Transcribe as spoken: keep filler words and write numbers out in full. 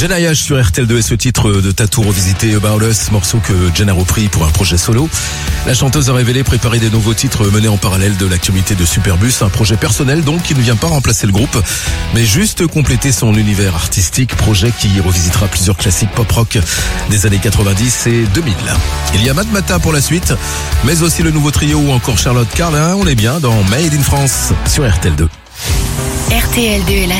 Jenna Yash sur R T L deux et ce titre de Tattoo revisité About Us, morceau que Jen a repris pour un projet solo. La chanteuse a révélé préparer des nouveaux titres menés en parallèle de l'actualité de Superbus, un projet personnel donc qui ne vient pas remplacer le groupe, mais juste compléter son univers artistique, projet qui revisitera plusieurs classiques pop-rock des années quatre-vingt-dix et deux mille. Il y a Matmata pour la suite, mais aussi le nouveau trio ou encore Charlotte Carlin. On est bien dans Made in France sur R T L deux. R T L deux est la